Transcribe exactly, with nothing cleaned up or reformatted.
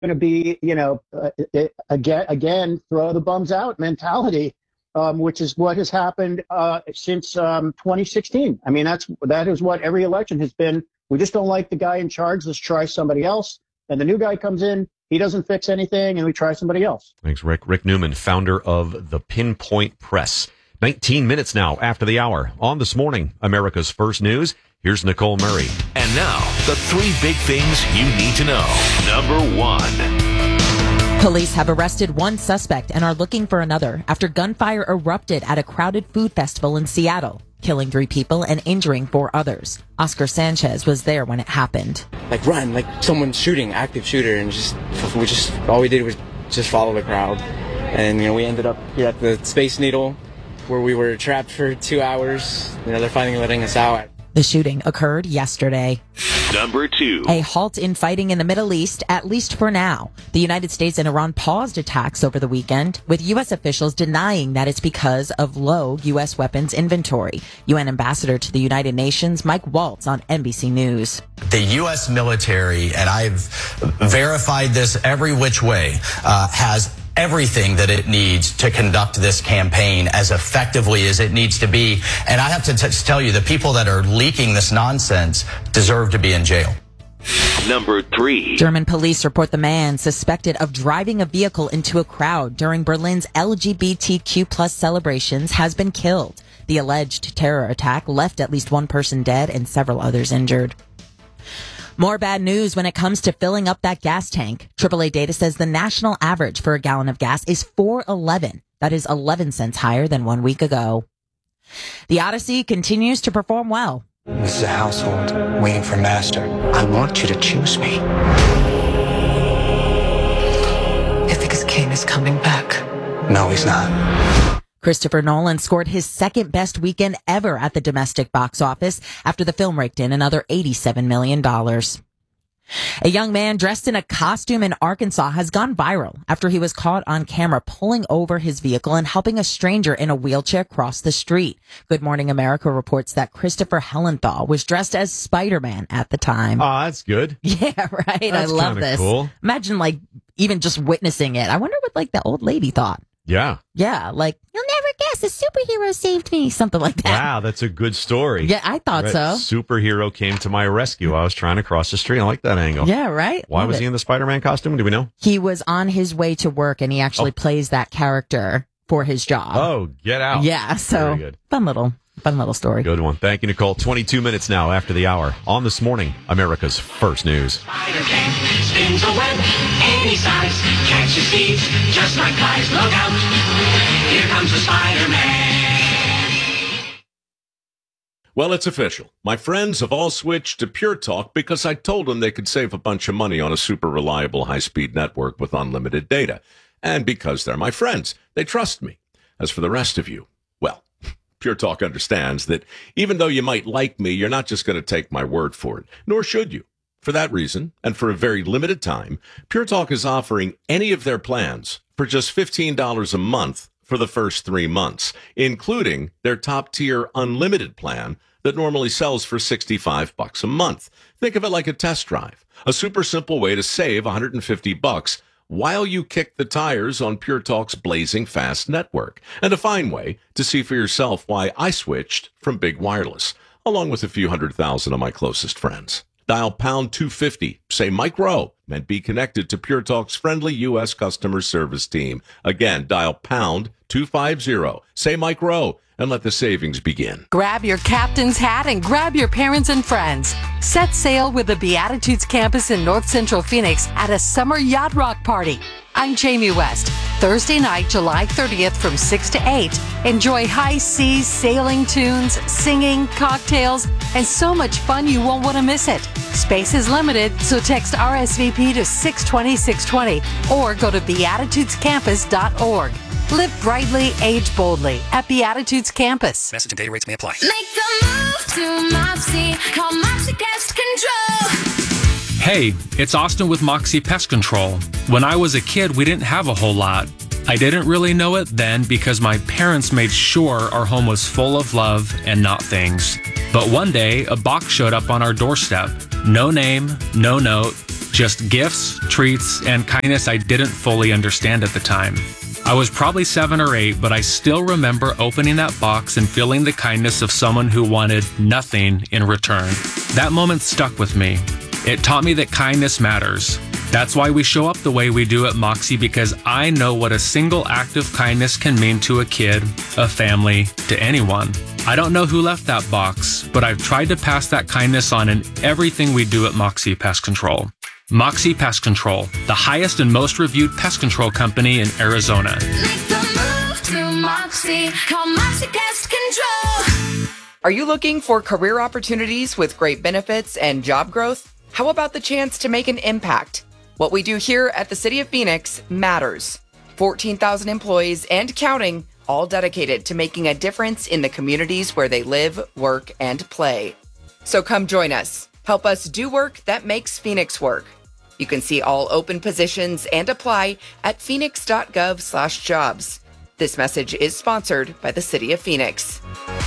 to be, you know, uh, it, again, again, throw the bums out mentality, um, which is what has happened uh, since um, twenty sixteen. I mean, that's that is what every election has been. We just don't like the guy in charge. Let's try somebody else. And the new guy comes in. He doesn't fix anything, and we try somebody else. Thanks, Rick. Rick Newman, founder of the Pinpoint Press. nineteen minutes now after the hour. On This Morning, America's First News, here's Nicole Murray. And now, the three big things you need to know. Number one. Police have arrested one suspect and are looking for another after gunfire erupted at a crowded food festival in Seattle, killing three people and injuring four others. Oscar Sanchez was there when it happened. Like run, like someone's shooting, active shooter, and just we just all we did was just follow the crowd, and you know we ended up here at the Space Needle, where we were trapped for two hours. You know they're finally letting us out. The shooting occurred yesterday. Number two. A halt in fighting in the Middle East, at least for now. The United States and Iran paused attacks over the weekend, with U S officials denying that it's because of low U S weapons inventory. U N Ambassador to the United Nations, Mike Waltz, on N B C News. The U S military, and I've verified this every which way, uh, has everything that it needs to conduct this campaign as effectively as it needs to be. And I have to t- tell you, the people that are leaking this nonsense deserve to be in jail. Number three. German police report the man suspected of driving a vehicle into a crowd during Berlin's L G B T Q plus celebrations has been killed. The alleged terror attack left at least one person dead and several others injured. More bad news when it comes to filling up that gas tank. triple A data says the national average for a gallon of gas is four eleven. That is eleven cents higher than one week ago. The Odyssey continues to perform well. This is a household waiting for master. I want you to choose me. Ithaca's king is coming back. No, he's not. Christopher Nolan scored his second best weekend ever at the domestic box office after the film raked in another eighty-seven million dollars. A young man dressed in a costume in Arkansas has gone viral after he was caught on camera pulling over his vehicle and helping a stranger in a wheelchair cross the street. Good Morning America reports that Christopher Hellenthal was dressed as Spider-Man at the time. Oh, that's good. Yeah, right. That's I love this. Cool. Imagine, like, even just witnessing it. I wonder what, like, the old lady thought. Yeah. Yeah, like, you'll never guess, a superhero saved me. Something like that. Wow, that's a good story. Yeah, I thought Right. so. Superhero came to my rescue. I was trying to cross the street. I like that angle. Yeah, right? Why Love was it. he in the Spider-Man costume? Do we know? He was on his way to work, and he actually Oh. plays that character for his job. Oh, get out. Yeah, so Very good. fun little, fun little story. Good one. Thank you, Nicole. twenty-two minutes now after the hour. On This Morning, America's First News. Spider can spins a web any size, catches thieves just like flies. Look out! Here comes the Spider-Man. Well, it's official. My friends have all switched to Pure Talk because I told them they could save a bunch of money on a super reliable high-speed network with unlimited data. And because they're my friends, they trust me. As for the rest of you, well, Pure Talk understands that even though you might like me, you're not just going to take my word for it, nor should you. For that reason, and for a very limited time, Pure Talk is offering any of their plans for just fifteen dollars a month for the first three months, including their top-tier unlimited plan that normally sells for sixty-five bucks a month. Think of it like a test drive, a super simple way to save one hundred fifty bucks while you kick the tires on Pure Talk's blazing fast network, and a fine way to see for yourself why I switched from Big Wireless, along with a few hundred thousand of my closest friends. Dial pound two fifty, say Mike Rowe, and be connected to Pure Talk's friendly U S customer service team. Again, dial pound two fifty, say Mike Rowe, and let the savings begin. Grab your captain's hat and grab your parents and friends. Set sail with the Beatitudes campus in North Central Phoenix at a summer yacht rock party. I'm Jamie West. Thursday night, July thirtieth from six to eight. Enjoy high seas, sailing tunes, singing, cocktails, and so much fun you won't want to miss it. Space is limited, so text R S V P to six twenty, six twenty or go to beatitudes campus dot org. Live brightly, age boldly at Beatitudes Campus. Message and data rates may apply. Make the move to Mopsy. Call Mopsy Pest Control. Hey, it's Austin with Moxie Pest Control. When I was a kid, we didn't have a whole lot. I didn't really know it then because my parents made sure our home was full of love and not things. But one day, a box showed up on our doorstep. No name, no note, Just gifts, treats, and kindness I didn't fully understand at the time. I was probably seven or eight, but I still remember opening that box and feeling the kindness of someone who wanted nothing in return. That moment stuck with me. It taught me that kindness matters. That's why we show up the way we do at Moxie, because I know what a single act of kindness can mean to a kid, a family, to anyone. I don't know who left that box, but I've tried to pass that kindness on in everything we do at Moxie Pest Control. Moxie Pest Control, the highest and most reviewed pest control company in Arizona. Make the move to Moxie. Call Moxie Pest Control. Are you looking for career opportunities with great benefits and job growth? How about the chance to make an impact? What we do here at the City of Phoenix matters. fourteen thousand employees and counting, all dedicated to making a difference in the communities where they live, work, and play. So come join us. Help us do work that makes Phoenix work. You can see all open positions and apply at phoenix dot gov slash jobs. This message is sponsored by the City of Phoenix.